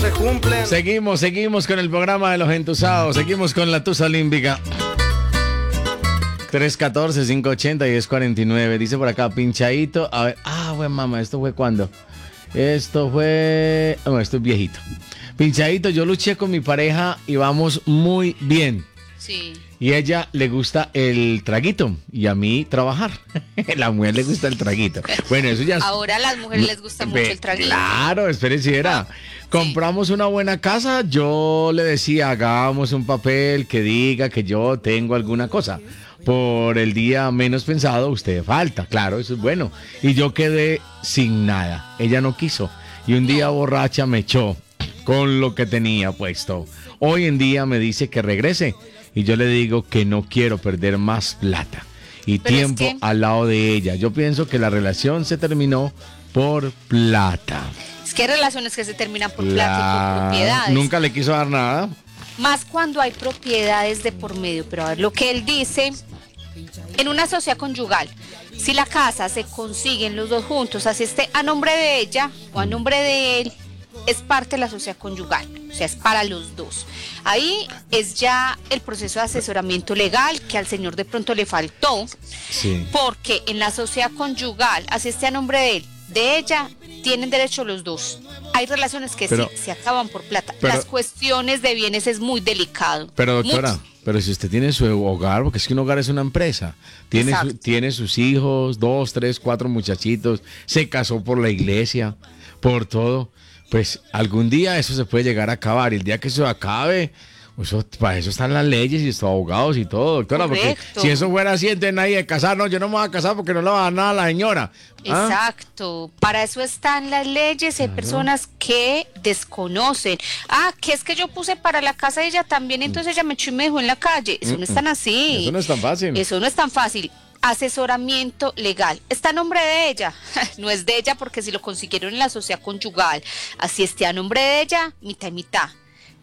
se cumplen. Seguimos con el programa de los entusados. Seguimos con la Tusa Olímpica. 314-580-1049. Dice por acá, pinchadito. A ver, bueno, mamá, ¿esto fue cuándo? Esto es viejito. Pinchadito, yo luché con mi pareja y vamos muy bien. Sí. Y a ella le gusta el traguito y a mí trabajar. La mujer le gusta el traguito. Bueno, eso ya... Ahora a las mujeres les gusta mucho el traguito. Claro, espérese, era. Compramos una buena casa, yo le decía, hagamos un papel que diga que yo tengo alguna cosa. Por el día menos pensado, usted falta. Claro, eso es bueno. Y yo quedé sin nada. Ella no quiso. Y un día borracha me echó con lo que tenía puesto. Hoy en día me dice que regrese. Y yo le digo que no quiero perder más plata y pero tiempo al lado de ella. Yo pienso que la relación se terminó por plata. Es que hay relaciones que se terminan por plata y por propiedades. Nunca le quiso dar nada. Más cuando hay propiedades de por medio. Pero a ver, lo que él dice, en una sociedad conyugal, si la casa se consiguen los dos juntos, así esté a nombre de ella o a nombre de él, es parte de la sociedad conyugal, o sea, es para los dos. Ahí es ya el proceso de asesoramiento legal que al señor de pronto le faltó, sí. Porque en la sociedad conyugal, así esté a nombre de él, de ella, tienen derecho los dos. Hay relaciones que sí, se acaban por plata. Las cuestiones de bienes es muy delicado. Pero doctora, pero si usted tiene su hogar, porque es que un hogar es una empresa, tiene sus hijos, 2, 3, 4 muchachitos, se casó por la iglesia, por todo. Pues algún día eso se puede llegar a acabar. Y el día que eso acabe, para eso están las leyes y los abogados y todo, doctora. Correcto. Porque si eso fuera así, entonces nadie de casar. No, yo no me voy a casar porque no le va a dar nada a la señora. Exacto. Para eso están las leyes. Hay personas que desconocen. Que es que yo puse para la casa de ella también, entonces ella me echó y me dejó en la calle. Eso no es tan así. Eso no es tan fácil. Eso no es tan fácil. Asesoramiento legal. Está a nombre de ella. No es de ella porque si lo consiguieron en la sociedad conyugal, así esté a nombre de ella, mitad y mitad.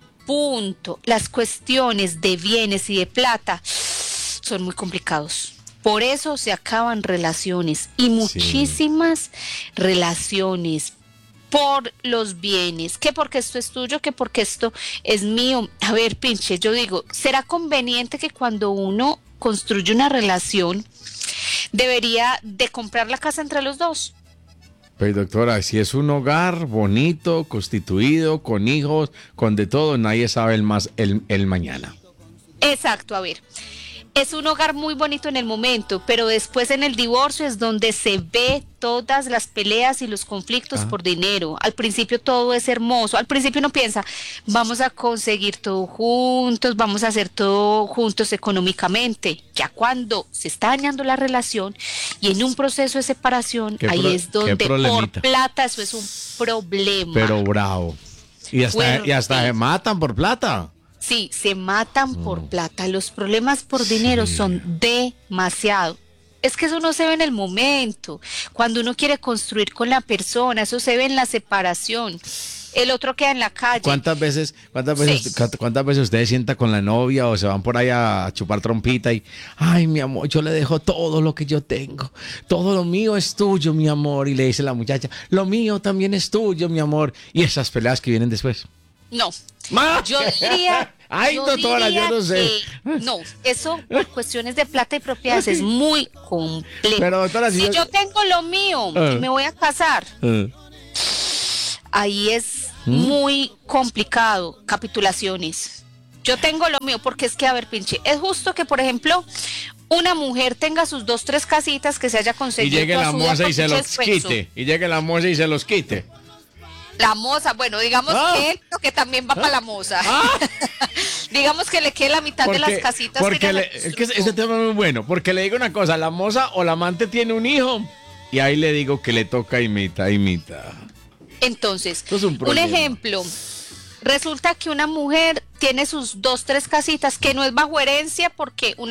Punto. Las cuestiones de bienes y de plata son muy complicados. Por eso se acaban relaciones y muchísimas relaciones por los bienes, que porque esto es tuyo, que porque esto es mío. A ver, pinche, yo digo, ¿será conveniente que cuando uno construye una relación debería de comprar la casa entre los dos? Pues doctora, si es un hogar bonito, constituido, con hijos, con de todo, nadie sabe el mañana. Exacto, a ver. Es un hogar muy bonito en el momento, pero después en el divorcio es donde se ve todas las peleas y los conflictos por dinero. Al principio todo es hermoso. Al principio uno piensa, vamos a conseguir todo juntos, vamos a hacer todo juntos económicamente. Ya cuando se está dañando la relación y en un proceso de separación, ahí es donde por plata eso es un problema. Pero bravo. Y hasta se matan por plata. Sí, se matan por plata. Los problemas por dinero son demasiado. Es que eso no se ve en el momento. Cuando uno quiere construir con la persona, eso se ve en la separación. El otro queda en la calle. ¿Cuántas veces usted se sienta con la novia o se van por ahí a chupar trompita y, ay, mi amor, yo le dejo todo lo que yo tengo. Todo lo mío es tuyo, mi amor. Y le dice la muchacha, lo mío también es tuyo, mi amor. Y esas peleas que vienen después. No, yo diría... Ay, doctora, yo no sé. No, eso por cuestiones de plata y propiedades es muy complejo. Pero doctora, si yo tengo lo mío y me voy a casar, ahí es muy complicado, capitulaciones. Yo tengo lo mío, porque es que, a ver, pinche, es justo que, por ejemplo, una mujer tenga sus 2, 3 casitas que se haya conseguido. Y llegue la moza y se los quite. Y llegue la moza y se los quite. La moza, bueno, digamos que él, que también va para la moza. Digamos que le quede la mitad de las casitas. Porque es que ese tema es muy bueno, porque le digo una cosa, la moza o la amante tiene un hijo, y ahí le digo que le toca y mitad y mitad. Entonces, un ejemplo, resulta que una mujer tiene sus 2, 3 casitas, que no es bajo herencia, porque una